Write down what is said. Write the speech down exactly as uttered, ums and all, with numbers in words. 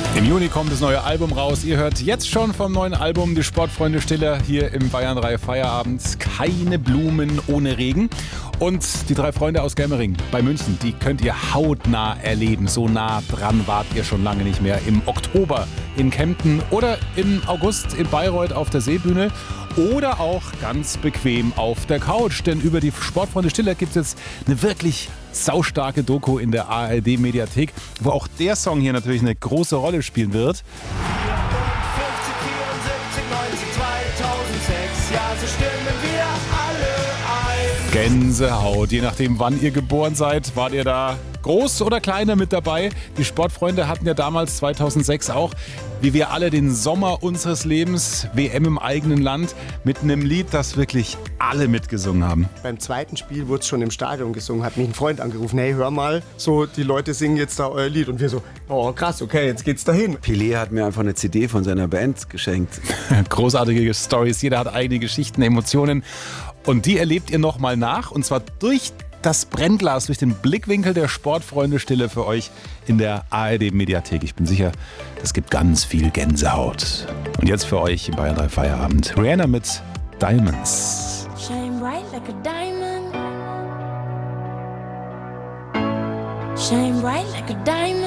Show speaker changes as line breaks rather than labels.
Im Juni kommt das neue Album raus. Ihr hört jetzt schon vom neuen Album die Sportfreunde Stiller hier im Bayern drei Feierabend. Keine Blumen ohne Regen. Und die drei Freunde aus Germering bei München, die könnt ihr hautnah erleben. So nah dran wart ihr schon lange nicht mehr. Im Oktober in Kempten oder im August in Bayreuth auf der Seebühne. Oder auch ganz bequem auf der Couch. Denn über die Sportfreunde Stiller gibt es jetzt eine wirklich saustarke Doku in der A R D-Mediathek, wo auch der Song hier natürlich eine große Rolle spielen wird.
fünfzig, vierundsiebzig, neunzig, zweitausendsechs, ja, so stimmen wir alle ein.
Gänsehaut, je nachdem wann ihr geboren seid, wart ihr da groß oder kleiner mit dabei. Die Sportfreunde hatten ja damals zweitausendsechs auch, wie wir alle, den Sommer unseres Lebens, W M im eigenen Land, mit einem Lied, das wirklich alle mitgesungen haben.
Beim zweiten Spiel wurde es schon im Stadion gesungen, hat mich ein Freund angerufen, hey, hör mal, so, die Leute singen jetzt da euer Lied. Und wir so, oh krass, okay, jetzt geht's dahin.
Pelé hat mir einfach eine C D von seiner Band geschenkt.
Großartige Storys, jeder hat eigene Geschichten, Emotionen. Und die erlebt ihr nochmal nach, und zwar durch das Brennglas, durch den Blickwinkel der Sportfreunde Stille für euch in der A R D-Mediathek. Ich bin sicher, es gibt ganz viel Gänsehaut. Und jetzt für euch im Bayern drei Feierabend Rihanna mit Diamonds.
Shine bright like a diamond. Shine bright like a diamond.